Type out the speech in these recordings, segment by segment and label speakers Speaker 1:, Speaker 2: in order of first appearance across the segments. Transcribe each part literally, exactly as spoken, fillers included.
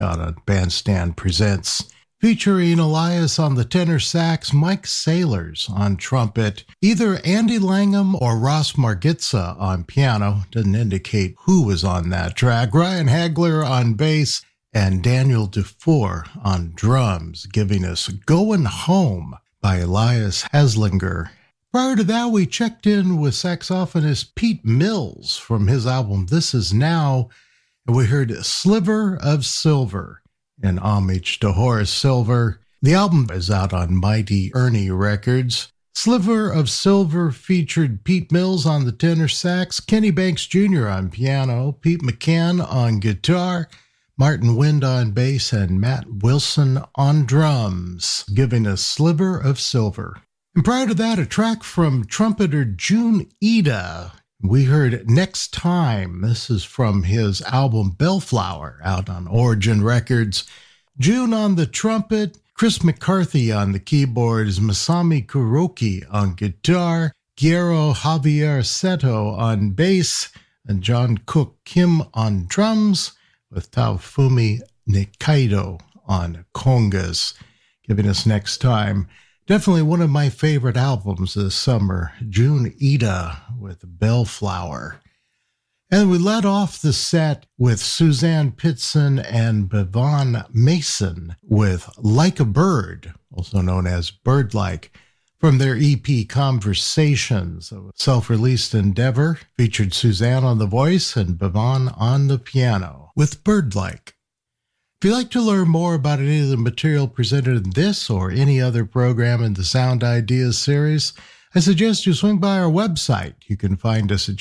Speaker 1: on Bandstand Presents, featuring Elias on the tenor sax, Mike Sailors on trumpet, either Andy Langham or Ross Margitza on piano, doesn't indicate who was on that track, Ryan Hagler on bass, and Daniel Dufour on drums, giving us Goin' Home by Elias Haslinger. Prior to that, we checked in with saxophonist Pete Mills from his album This Is Now, and we heard Sliver of Silver in homage to Horace Silver. The album is out on Mighty Ernie Records. Sliver of Silver featured Pete Mills on the tenor sax, Kenny Banks Junior on piano, Pete McCann on guitar, Martin Wind on bass, and Matt Wilson on drums, giving us Sliver of Silver. And prior to that, a track from trumpeter June Ida. We heard Next Time. This is from his album Bellflower, out on Origin Records. June on the trumpet, Chris McCarthy on the keyboards, Masami Kuroki on guitar, Guillermo Javier Seto on bass, and John Cook Kim on drums, with Taofumi Nikaido on congas, giving us Next Time. Definitely one of my favorite albums this summer, June Ida with Bellflower. And we led off the set with Suzanne Pitson and Bevan Mason with Like a Bird, also known as Birdlike, from their E P Conversations, a self-released endeavor, featured Suzanne on the voice and Bevan on the piano with Birdlike. If you'd like to learn more about any of the material presented in this or any other program in the Sound Ideas series, I suggest you swing by our website. You can find us at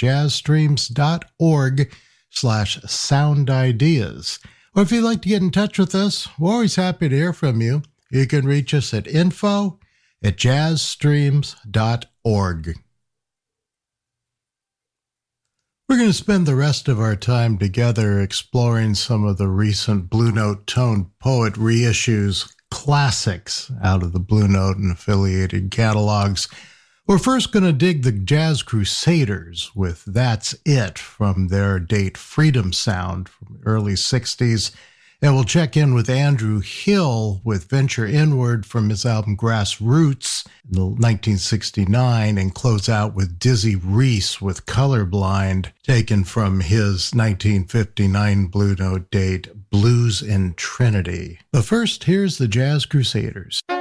Speaker 1: jazzstreams.org slash sound ideas. Or if you'd like to get in touch with us, we're always happy to hear from you. You can reach us at info at jazzstreams dot org. We're going to spend the rest of our time together exploring some of the recent Blue Note Tone Poet reissues, classics out of the Blue Note and affiliated catalogs. We're first going to dig the Jazz Crusaders with That's It from their date Freedom Sound from the early sixties. And we'll check in with Andrew Hill with Venture Inward from his album Grassroots in nineteen sixty-nine, and close out with Dizzy Reese with Colorblind, taken from his nineteen fifty-nine Blue Note date Blues in Trinity. But first, here's the Jazz Crusaders.